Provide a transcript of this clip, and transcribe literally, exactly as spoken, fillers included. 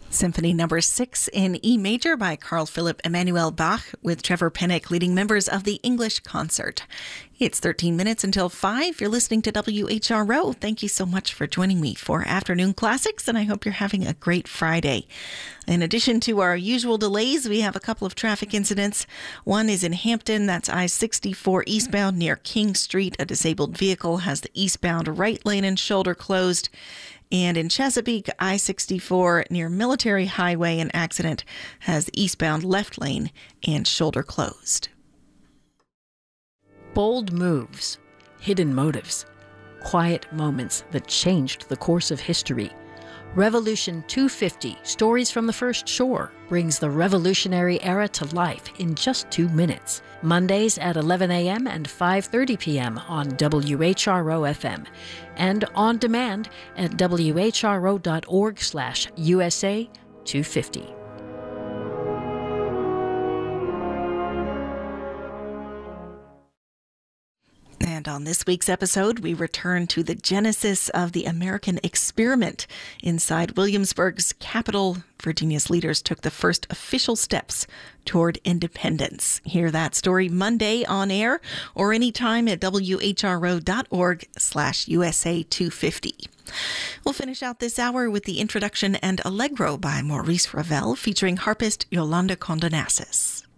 Symphony Number Six in E Major by Carl Philipp Emanuel Bach with Trevor Pennock leading members of the English Concert. It's thirteen minutes until five. You're listening to W H R O. Thank you so much for joining me for Afternoon Classics, and I hope you're having a great Friday. In addition to our usual delays, we have a couple of traffic incidents. One is in Hampton, that's I sixty-four eastbound near King Street. A disabled vehicle has the eastbound right lane and shoulder closed. And in Chesapeake, I sixty-four near Military Highway, an accident has the eastbound left lane and shoulder closed. Bold moves, hidden motives, quiet moments that changed the course of history. Revolution two fifty, Stories from the First Shore, brings the Revolutionary era to life in just two minutes. Mondays at eleven a.m. and five thirty p.m. on W H R O F M. And on demand at W H R O dot org slash U S A two fifty. And on this week's episode, we return to the genesis of the American experiment. Inside Williamsburg's capital, Virginia's leaders took the first official steps toward independence. Hear that story Monday on air or anytime at W H R O dot org slash U S A two fifty. We'll finish out this hour with the introduction and Allegro by Maurice Ravel featuring harpist Yolanda Condonassis.